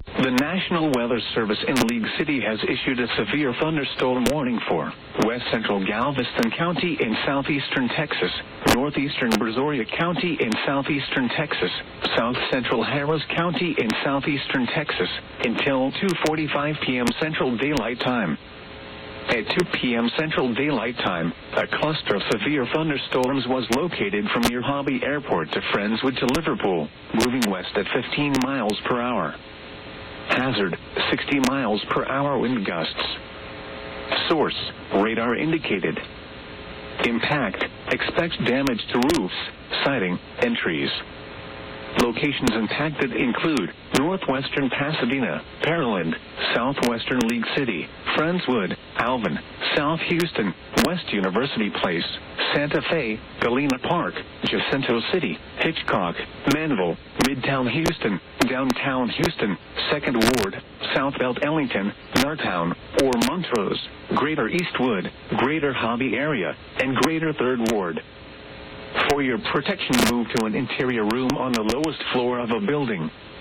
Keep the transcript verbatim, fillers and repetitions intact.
The National Weather Service in League City has issued a severe thunderstorm warning for west central Galveston County in southeastern Texas, northeastern Brazoria County in southeastern Texas, south central Harris County in southeastern Texas, until two forty-five p m Central Daylight Time. At two p m Central Daylight Time, a cluster of severe thunderstorms was located from near Hobby Airport to Friendswood to Liverpool, moving west at fifteen miles per hour. Hazard, sixty miles per hour wind gusts. Source, radar indicated. Impact, expect damage to roofs, siding, and trees. Locations impacted include northwestern Pasadena, Pearland, southwestern League City, Friendswood, Alvin, South Houston, West University Place, Santa Fe, Galena Park, Jacinto City, Hitchcock, Manville, Midtown Houston, Downtown Houston, Second Ward, South Belt Ellington, Northtown, or Montrose, Greater Eastwood, Greater Hobby Area, and Greater Third Ward. For your protection, move to an interior room on the lowest floor of a building.